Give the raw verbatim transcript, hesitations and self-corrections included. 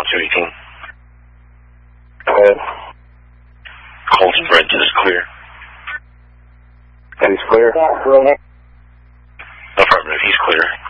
oh two eighteen. Go ahead. Colton Brent is clear. And he's clear? Affirmative, he's clear.